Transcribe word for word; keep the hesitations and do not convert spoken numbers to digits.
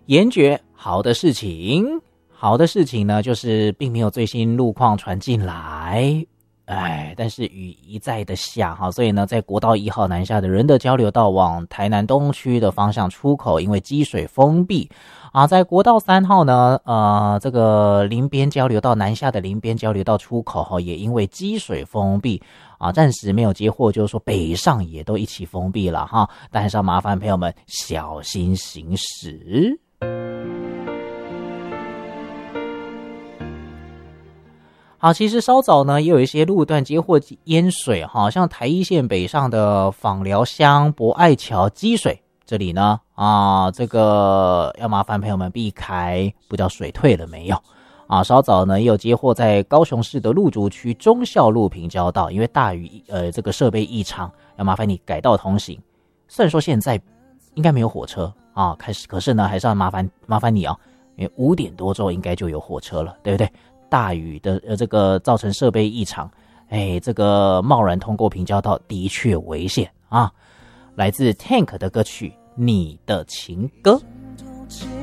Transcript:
严决好的事情，好的事情呢，就是并没有最新路况传进来，哎，但是雨一再的下哈，所以呢，在国道一号南下的仁德交流道往台南东区的方向出口，因为积水封闭啊，在国道三号呢，呃，这个林边交流道南下的林边交流道出口哈，也因为积水封闭啊，暂时没有接获，就是说北上也都一起封闭了哈，但还是要麻烦朋友们小心行驶。好，其实稍早呢，也有一些路段接获淹水哈，像台一线北上的枋寮乡博爱桥积水，这里呢啊，这个要麻烦朋友们避开，不知道水退了没有啊？稍早呢，也有接获在高雄市的路竹区忠孝路平交道，因为大雨呃这个设备异常，要麻烦你改道通行。虽然说现在应该没有火车啊，开始可是呢，还是要麻烦麻烦你啊，因为五点多之后应该就有火车了，对不对？大雨的呃，这个造成设备异常，哎，这个贸然通过平交道的确危险啊！来自 Tank 的歌曲《你的情歌》。